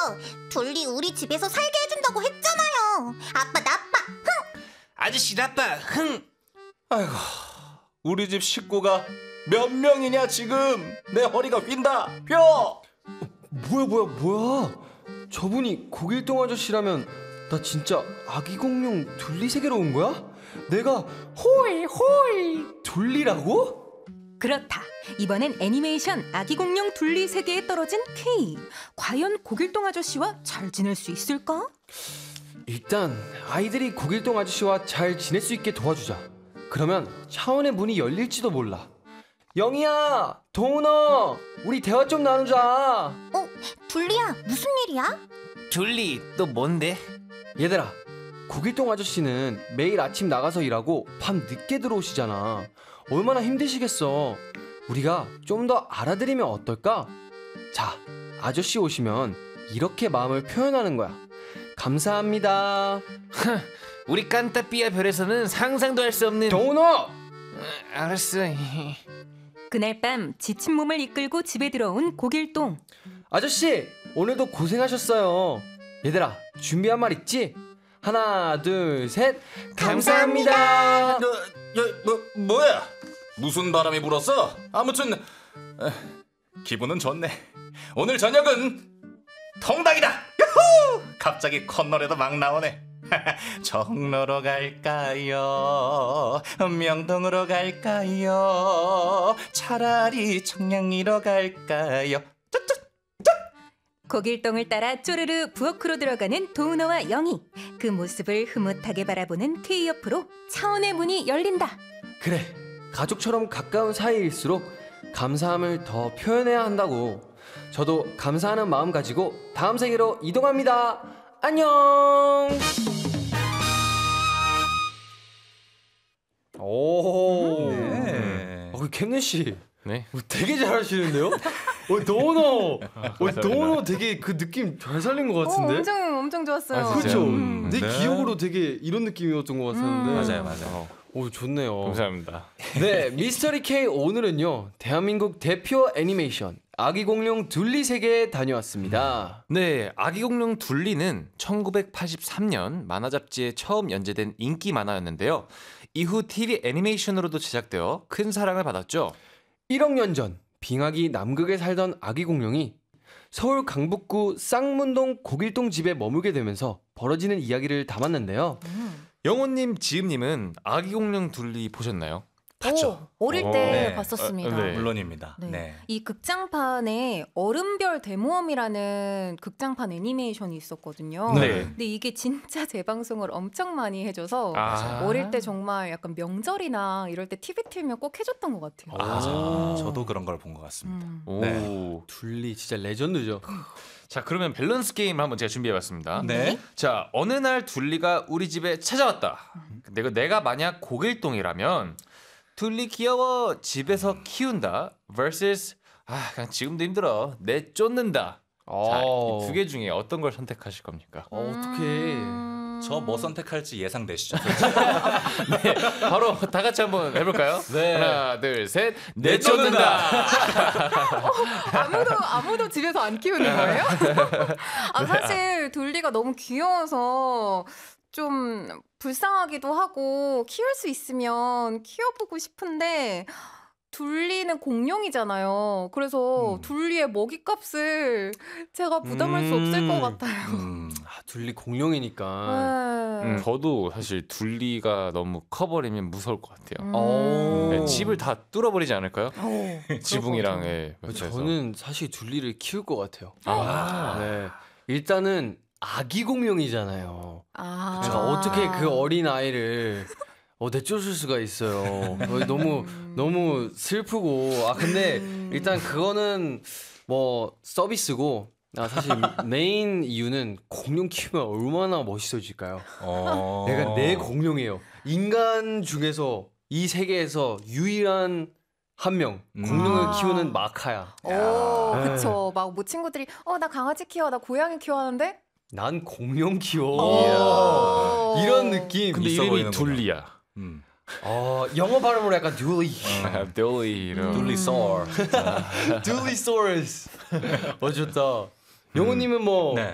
둘리 우리 집에서 살게 해준다고 했잖아요. 아빠 나빠. 흥. 아저씨 나빠. 흥. 아이고, 우리 집 식구가 몇 명이냐 지금. 내 허리가 휜다. 뼈. 뭐야? 저분이 고길동 아저씨라면 나 진짜 아기 공룡 둘리 세계로 온 거야? 내가 호이 둘리라고? 그렇다. 이번엔 애니메이션 아기 공룡 둘리 세계에 떨어진 K. 과연 고길동 아저씨와 잘 지낼 수 있을까? 일단 아이들이 고길동 아저씨와 잘 지낼 수 있게 도와주자. 그러면 차원의 문이 열릴지도 몰라. 영희야, 동훈아, 우리 대화 좀 나누자. 둘리야, 무슨 일이야? 둘리 또 뭔데? 얘들아, 고길동 아저씨는 매일 아침 나가서 일하고 밤 늦게 들어오시잖아. 얼마나 힘드시겠어. 우리가 좀 더 알아들이면 어떨까? 자, 아저씨 오시면 이렇게 마음을 표현하는 거야. 감사합니다. 우리 깐따삐아 별에서는 상상도 할 수 없는. 동훈아! 알았어. 그날 밤 지친 몸을 이끌고 집에 들어온 고길동. 아저씨, 오늘도 고생하셨어요. 얘들아, 준비한 말 있지? 하나, 둘, 셋. 감사합니다. 뭐야? 무슨 바람이 불었어? 아무튼 기분은 좋네. 오늘 저녁은 통닭이다. 유후! 갑자기 콧노래도 막 나오네. 정로로 갈까요? 명동으로 갈까요? 차라리 청량리로 갈까요? 고길동을 따라 쪼르르 부엌으로 들어가는 도은호와 영희. 그 모습을 흐뭇하게 바라보는 K 옆으로 차원의 문이 열린다. 그래, 가족처럼 가까운 사이일수록 감사함을 더 표현해야 한다고. 저도 감사하는 마음 가지고 다음 세계로 이동합니다. 안녕. 오, 네. 캔네 씨, 네. 되게 잘하시는데요? 도우노 되게 그 느낌 잘 살린 것 같은데? 엄청 좋았어요. 아, 그렇죠. 내 네. 기억으로 되게 이런 느낌이었던 것 같았는데. 맞아요. 오, 좋네요. 감사합니다. 네, 미스터리 K 오늘은요, 대한민국 대표 애니메이션 아기 공룡 둘리 세계에 다녀왔습니다. 네, 아기 공룡 둘리는 1983년 만화 잡지에 처음 연재된 인기 만화였는데요. 이후 TV 애니메이션으로도 제작되어 큰 사랑을 받았죠. 1억 년 전 빙하기 남극에 살던 아기 공룡이 서울 강북구 쌍문동 고길동 집에 머물게 되면서 벌어지는 이야기를 담았는데요. 영호님, 지음님은 아기 공룡 둘리 보셨나요? 봤죠. 어릴 때 네. 봤었습니다. 네. 물론입니다. 네. 네. 이 극장판에 얼음별 대모험이라는 극장판 애니메이션이 있었거든요. 네. 근데 이게 진짜 재방송을 엄청 많이 해줘서 아. 어릴 때 정말 약간 명절이나 이럴 때 TV 틀면 꼭 해줬던 것 같아요. 맞아. 저도 그런 걸 본 것 같습니다. 오. 네. 둘리 진짜 레전드죠. 자, 그러면 밸런스 게임을 한번 제가 준비해봤습니다. 네. 자, 어느 날 둘리가 우리 집에 찾아왔다. 내가 만약 고길동이라면 둘리 귀여워 집에서 키운다 vs 그냥 지금도 힘들어 내 쫓는다. 자, 이 두 개 중에 어떤 걸 선택하실 겁니까? 어떡해. 저 뭐 선택할지 예상되시죠? 네, 바로 다 같이 한번 해볼까요? 네. 하나, 둘, 셋. 내 쫓는다. 아무도 집에서 안 키우는 거예요? 사실 둘리가 너무 귀여워서 좀 불쌍하기도 하고 키울 수 있으면 키워보고 싶은데 둘리는 공룡이잖아요. 그래서 둘리의 먹이값을 제가 부담할 수 없을 것 같아요. 둘리 공룡이니까. 네. 저도 사실 둘리가 너무 커버리면 무서울 것 같아요. 오. 네, 집을 다 뚫어버리지 않을까요? 지붕이랑. 예, 저는 사실 둘리를 키울 것 같아요. 아. 네. 일단은 아기 공룡이잖아요. 제가 어떻게 그 어린 아이를 내쫓을 수가 있어요. 너무 슬프고. 근데 일단 그거는 뭐 서비스고. 사실 메인 이유는 공룡 키우면 얼마나 멋있어질까요? 내가 내 공룡이에요. 인간 중에서 이 세계에서 유일한 한 명 공룡을 키우는 마카야. 그쵸. 막 뭐 친구들이 나 강아지 키워, 나 고양이 키워 하는데 난 공룡 키워. 이런 느낌. 근데 있어 이름이 보이는구나. 둘리야. 영어 발음으로 약간 듀리. 둘리. 둘리소어. 듀리소러스. 좋다. 영호님은 뭐 네.